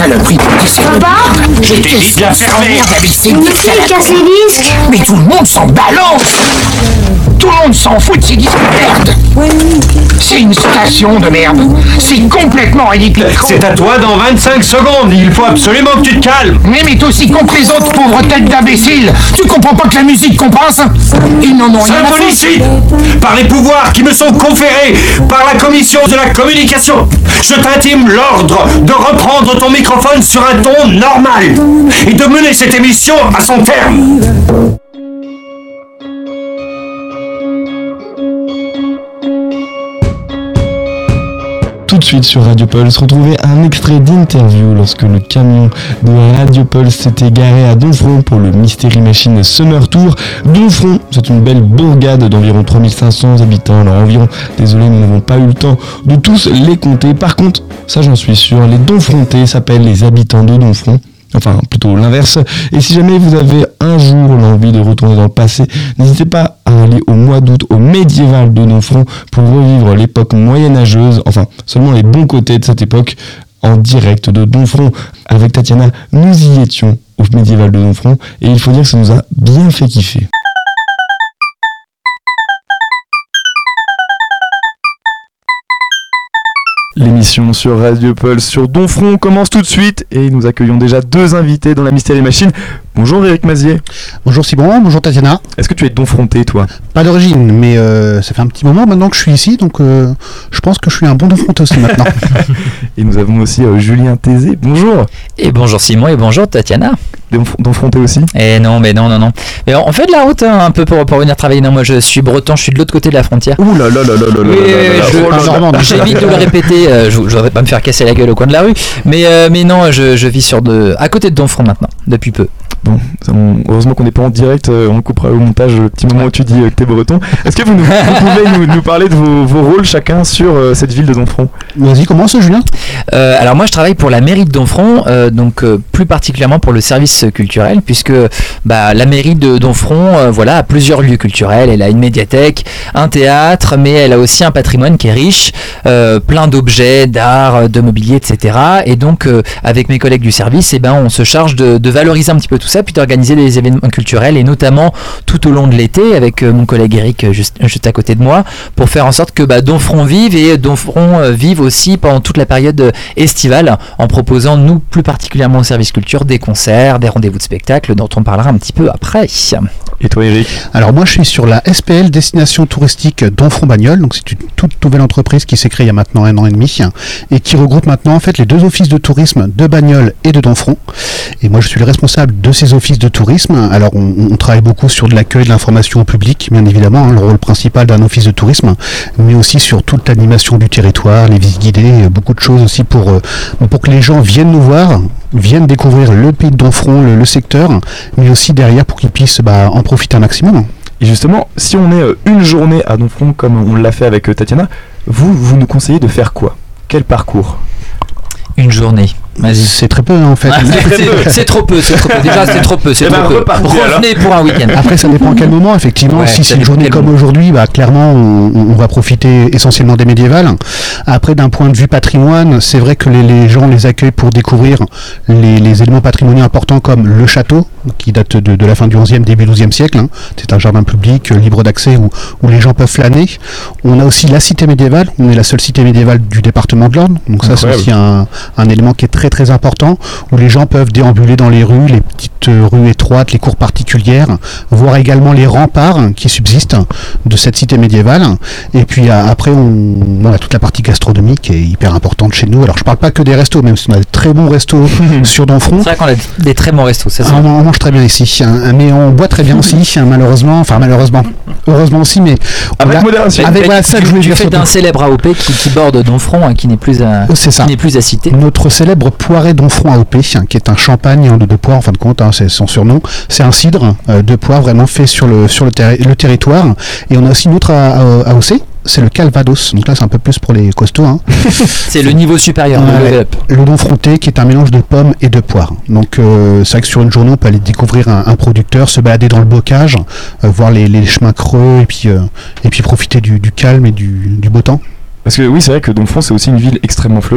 saloperie de disque. Je t'ai dit de la fermer. Avec ces Monsieur, disques à il la casse con. les disques. Mais tout le monde s'en balance. Tout le monde s'en fout de ces disques de merde. C'est une station de merde. C'est complètement ridicule. C'est à toi dans 25 secondes. Il faut absolument que tu te calmes. Mais t'es aussi con que les autres pauvres têtes d'imbéciles. Tu comprends pas que la musique compense? Ils n'en ont rien à foutre. Symphonicide par les pouvoirs qui me sont conférés par la commission de la communication. Je t'intime l'ordre de reprendre ton microphone sur un ton normal et de mener cette émission à son terme. Tout de suite sur Radio Pulse, retrouvez un extrait d'interview lorsque le camion de Radio Pulse s'était garé à Domfront pour le Mystery Machine Summer Tour. Domfront, c'est une belle bourgade d'environ 3500 habitants. Alors environ, désolé, nous n'avons pas eu le temps de tous les compter. Par contre, ça j'en suis sûr, les Domfrontais s'appellent les habitants de Domfront. Enfin, plutôt l'inverse. Et si jamais vous avez un jour l'envie de retourner dans le passé, n'hésitez pas à aller au mois d'août au médiéval de Domfront pour revivre l'époque moyenâgeuse, enfin, seulement les bons côtés de cette époque, en direct de Domfront. Avec Tatiana, nous y étions au médiéval de Domfront, et il faut dire que ça nous a bien fait kiffer. L'émission sur Radio Pulse sur Domfront commence tout de suite et nous accueillons déjà deux invités dans la Mystery Machine. Bonjour Eric Mazier. Bonjour Simon, bonjour Tatiana. Est-ce que tu es Domfrontais toi? Pas d'origine, mais ça fait un petit moment maintenant que je suis ici, donc je pense que je suis un bon Domfrontais aussi maintenant. Et nous avons aussi Julien Tézé. Bonjour. Et bonjour Simon et bonjour Tatiana. Domfrontais aussi? Et non. Mais on fait de la route on peut pour venir travailler. Non, moi je suis breton, je suis de l'autre côté de la frontière. Ouh là là là là là là là. J'évite de le répéter, je voudrais pas me faire casser la gueule au coin de la rue. Mais non, je vis à côté de Domfront maintenant, depuis peu. Bon, heureusement qu'on n'est pas en direct, on coupera au montage le petit moment où tu dis que t'es breton. Est-ce que vous pouvez nous parler de vos rôles chacun sur cette ville de Domfront? Vas-y, commence Julien. Alors moi je travaille pour la mairie de Domfront, donc plus particulièrement pour le service culturel, puisque la mairie de Domfront a plusieurs lieux culturels. Elle a une médiathèque, un théâtre, mais elle a aussi un patrimoine qui est riche, plein d'objets, d'art, de mobilier, etc. Et donc avec mes collègues du service, on se charge de valoriser un petit peu tout ça, puis d'organiser des événements culturels, et notamment tout au long de l'été avec mon collègue Eric juste à côté de moi, pour faire en sorte que Domfront vive, et Domfront vive aussi pendant toute la période estivale, en proposant, nous plus particulièrement au service culture, des concerts, des rendez-vous de spectacles dont on parlera un petit peu après. Et toi Eric? Alors moi je suis sur la SPL Destination Touristique Domfront-Bagnols, donc c'est une toute nouvelle entreprise qui s'est créée il y a maintenant 1 an et demi et qui regroupe maintenant en fait les deux offices de tourisme de Bagnols et de Domfront. Et moi je suis le responsable de ces offices de tourisme. Alors on travaille beaucoup sur de l'accueil, de l'information au public, bien évidemment, le rôle principal d'un office de tourisme, mais aussi sur toute l'animation du territoire, les visites guidées, beaucoup de choses aussi pour que les gens viennent nous voir, viennent découvrir le pays de Domfront, le secteur, mais aussi derrière pour qu'ils puissent en profiter un maximum. Et justement, si on est une journée à Domfront comme on l'a fait avec Tatiana, vous nous conseillez de faire quoi? Quel parcours? Une journée. C'est très peu en fait. C'est trop peu. Déjà c'est trop peu. Revenez pour un week-end. Après ça dépend à quel moment effectivement. Ouais, si c'est une journée comme aujourd'hui, clairement on va profiter essentiellement des médiévales. Après d'un point de vue patrimoine, c'est vrai que les gens les accueillent pour découvrir les éléments patrimoniaux importants comme le château qui date de la fin du 11e, début 12e siècle. C'est un jardin public libre d'accès où les gens peuvent flâner. On a aussi la cité médiévale. On est la seule cité médiévale du département de l'Orne. Donc ça c'est aussi un élément qui est très important, où les gens peuvent déambuler dans les rues, les petites rues étroites, les cours particulières, voir également les remparts qui subsistent de cette cité médiévale. Et puis après, on a toute la partie gastronomique qui est hyper importante chez nous. Alors je parle pas que des restos, même si on a des très bons restos sur Domfront. C'est vrai qu'on a des très bons restos, c'est ça. On mange très bien ici, mais on boit très bien aussi, malheureusement, heureusement aussi, mais avec modération. Tu fais d'un célèbre AOP qui borde Domfront, qui n'est plus à citer. Notre célèbre Poiré Domfront AOP, qui est un champagne de poire, en fin de compte, c'est son surnom. C'est un cidre de poire vraiment fait sur le territoire. Et on a aussi une autre AOC, c'est le Calvados. Donc là, c'est un peu plus pour les costauds. C'est le niveau supérieur. Le Domfrontais, qui est un mélange de pommes et de poire. Donc c'est vrai que sur une journée, on peut aller découvrir un producteur, se balader dans le bocage, voir les chemins creux, et puis profiter du calme et du beau temps. Parce que oui, c'est vrai que Domfront, c'est aussi une ville extrêmement fleurie.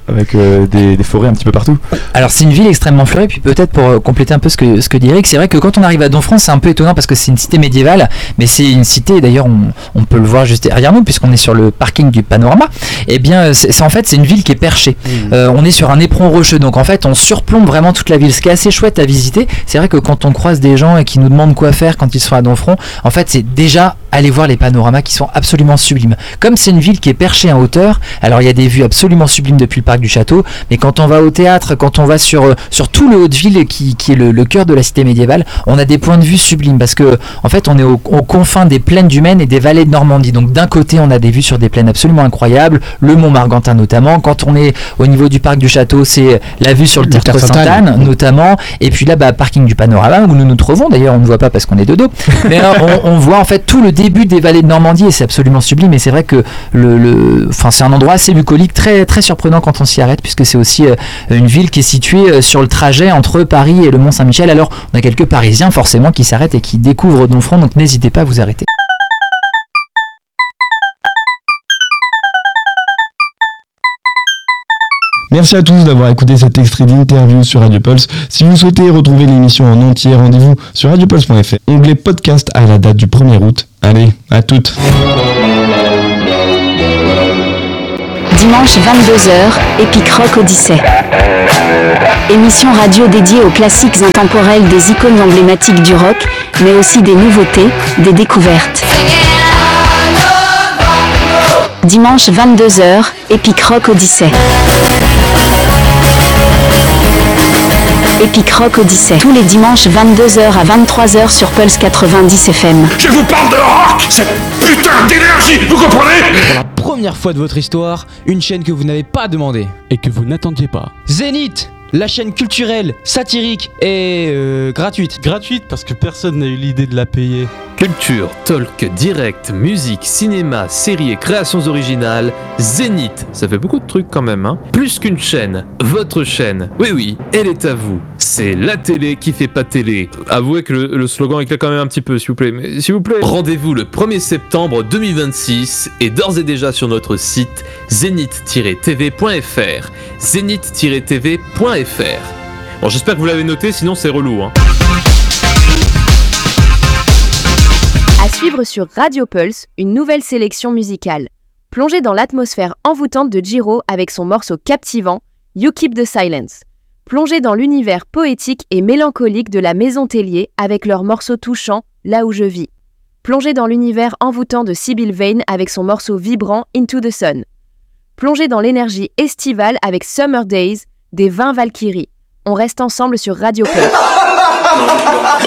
avec des forêts un petit peu partout. Alors c'est une ville extrêmement fleurie, puis peut-être pour compléter un peu ce que dit Eric, c'est vrai que quand on arrive à Donfront, c'est un peu étonnant parce que c'est une cité médiévale, mais c'est une cité, d'ailleurs on peut le voir juste derrière nous puisqu'on est sur le parking du Panorama. Et bien en fait c'est une ville qui est perchée. On est sur un éperon rocheux, donc en fait on surplombe vraiment toute la ville, ce qui est assez chouette à visiter. C'est vrai que quand on croise des gens et qui nous demandent quoi faire quand ils sont à Donfront, en fait c'est déjà aller voir les panoramas qui sont absolument sublimes. Comme c'est une ville qui est perchée en hauteur, alors il y a des vues absolument sublimes depuis le parc du château, mais quand on va au théâtre, quand on va sur tout le Haut-de-Ville qui est le cœur de la cité médiévale, on a des points de vue sublimes parce que en fait on est aux confins des plaines du Maine et des vallées de Normandie. Donc d'un côté on a des vues sur des plaines absolument incroyables, le Mont Margantin notamment. Quand on est au niveau du parc du château, c'est la vue sur le Tertre Sainte-Anne notamment. Et puis là, parking du Panorama où nous nous trouvons. D'ailleurs on ne voit pas parce qu'on est de dos, mais on voit en fait tout le début des vallées de Normandie et c'est absolument sublime. Et c'est vrai que c'est un endroit assez bucolique, très très surprenant quand on s'y arrête, puisque c'est aussi une ville qui est située sur le trajet entre Paris et le Mont-Saint-Michel. Alors on a quelques Parisiens forcément qui s'arrêtent et qui découvrent Donfront, donc n'hésitez pas à vous arrêter. Merci à tous d'avoir écouté cet extrait d'interview sur Radio Pulse. Si vous souhaitez retrouver l'émission en entier, rendez-vous sur radiopulse.fr, onglet podcast à la date du 1er août. Allez, à toutes. Dimanche 22h, Epic Rock Odyssey. Émission radio dédiée aux classiques intemporels des icônes emblématiques du rock, mais aussi des nouveautés, des découvertes. Dimanche 22h, Epic Rock Odyssey. Epic Rock Odyssey. Tous les dimanches 22h à 23h sur Pulse 90 FM. Je vous parle de rock, cette putain d'énergie, vous comprenez? Pour la première fois de votre histoire, une chaîne que vous n'avez pas demandé. Et que vous n'attendiez pas. Zénith, la chaîne culturelle, satirique et gratuite. Gratuite parce que personne n'a eu l'idée de la payer. Culture, talk, direct, musique, cinéma, séries et créations originales, Zénith, ça fait beaucoup de trucs quand même, hein. Plus qu'une chaîne, votre chaîne. Oui, elle est à vous. C'est la télé qui fait pas télé. Avouez que le slogan éclate quand même un petit peu, s'il vous plaît. Mais s'il vous plaît, rendez-vous le 1er septembre 2026 et d'ores et déjà sur notre site zénith-tv.fr. Zénith-tv.fr. Bon, j'espère que vous l'avez noté, sinon c'est relou, hein. À suivre sur Radio Pulse, une nouvelle sélection musicale. Plongez dans l'atmosphère envoûtante de Giro avec son morceau captivant You Keep the Silence. Plongez dans l'univers poétique et mélancolique de la Maison Tellier avec leur morceau touchant Là où je vis. Plongez dans l'univers envoûtant de Sibyl Vane avec son morceau vibrant Into the Sun. Plongez dans l'énergie estivale avec Summer Days des 20 Valkyries. On reste ensemble sur Radio Pulse.